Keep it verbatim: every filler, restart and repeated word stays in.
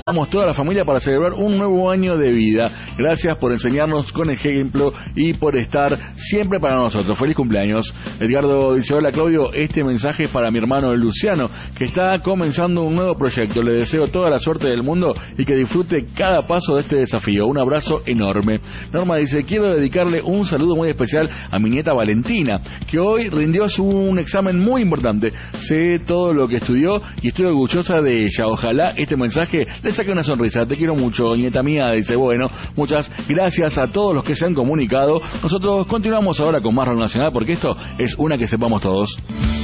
Vamos toda la familia para celebrar un nuevo año de vida. Gracias por enseñarnos con ejemplo y por estar siempre para nosotros. Feliz cumpleaños. Edgardo dice: hola Claudio, este mensaje es para mi hermano Luciano, que está comenzando un nuevo proyecto. Le deseo toda la suerte del mundo y que disfrute cada paso de este desafío. Un abrazo enorme. Norma dice: quiero dedicarle un saludo muy especial a mi nieta Valentina, que hoy rindió su, un examen muy importante. Sé todo lo que estudió y estoy orgullosa de ella. Ojalá este mensaje les saque una sonrisa. Te quiero mucho, nieta mía. Dice: bueno, muchas gracias a todos los que se han comunicado. Nosotros continuamos ahora con más Rock Nacional, porque esto es una que sepamos todos.